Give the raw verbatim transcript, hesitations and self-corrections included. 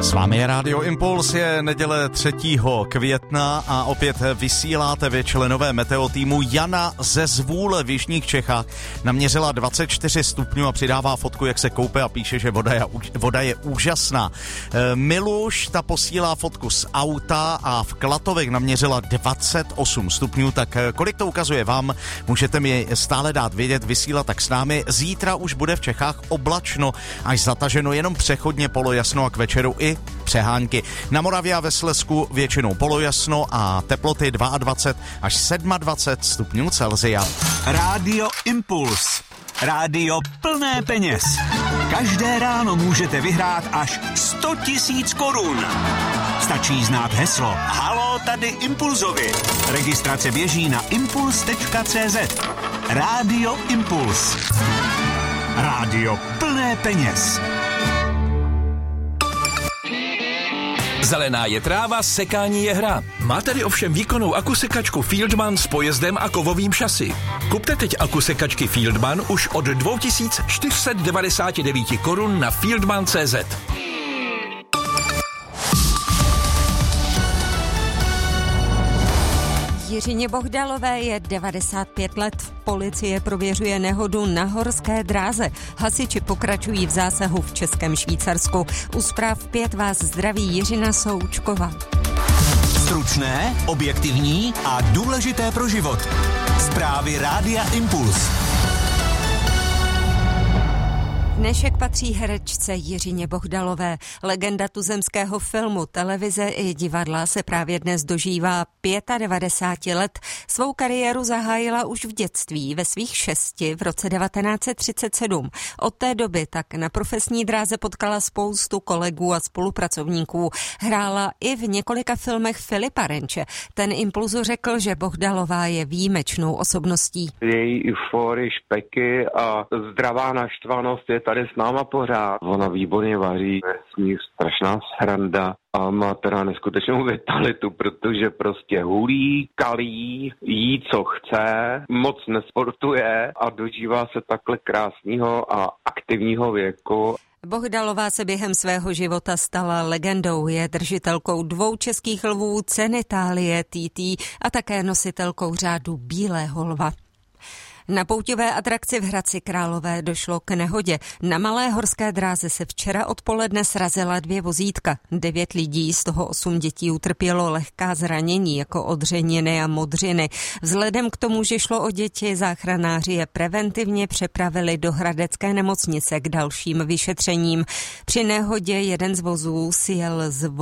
S vámi je Rádio Impuls, je neděle třetího května a opět vysíláte vy členové meteo týmu. Jana ze Zvůle v jižních Čechách naměřila dvacet čtyři stupňů a přidává fotku, jak se koupe a píše, že voda je, voda je úžasná. Miluš, ta posílá fotku z auta a v Klatovech naměřila dvacet osm stupňů, tak kolik to ukazuje vám, můžete mi stále dát vědět, vysílat tak s námi. Zítra už bude v Čechách oblačno až zataženo, jenom přechodně polojasno a k večeru i přehánky. Na Moravě a ve Slezsku většinou polojasno a teploty dvacet dva až dvacet sedm stupňů Celsia. Rádio Impuls. Rádio plné peněz. Každé ráno můžete vyhrát až sto tisíc korun. Stačí znát heslo Haló, tady Impulzovi. Registrace běží na impuls tečka cé zet. Rádio Impuls. Rádio plné peněz. Zelená je tráva, sekání je hra. Má tady ovšem výkonnou akusekačku Fieldman s pojezdem a kovovým šasy. Kupte teď akusekačky Fieldman už od dva tisíce čtyři sta devadesát devět korun na fieldman tečka cé zet. Jiřině Bohdalové je devadesát pět let. Policie prověřuje nehodu na horské dráze. Hasiči pokračují v zásahu v Českém Švýcarsku. U zpráv pět vás zdraví Jiřina Součková. Stručné, objektivní a důležité pro život. Zprávy Rádia Impuls. Dnešek patří herečce Jiřině Bohdalové. Legenda tuzemského filmu, televize i divadla se právě dnes dožívá devadesát pět let. Svou kariéru zahájila už v dětství, ve svých šesti v roce devatenáct set třicet sedm. Od té doby tak na profesní dráze potkala spoustu kolegů a spolupracovníků. Hrála i v několika filmech Filipa Renče. Ten Impulzu řekl, že Bohdalová je výjimečnou osobností. Její euforii, špeky a zdravá naštvanost je tady s náma pořád. Ona výborně vaří, je s ní strašná sranda a má teda neskutečnou vitalitu, protože prostě hulí, kalí, jí co chce, moc nesportuje a dožívá se takhle krásného a aktivního věku. Bohdalová se během svého života stala legendou, je držitelkou dvou českých lvů, ceny Thálie T T a také nositelkou řádu Bílého lva. Na pouťové atrakci v Hradci Králové došlo k nehodě. Na malé horské dráze se včera odpoledne srazila dvě vozítka. Devět lidí, z toho osm dětí, utrpělo lehká zranění jako odřeniny a modřiny. Vzhledem k tomu, že šlo o děti, záchranáři je preventivně přepravili do hradecké nemocnice k dalším vyšetřením. Při nehodě jeden z vozů sjel z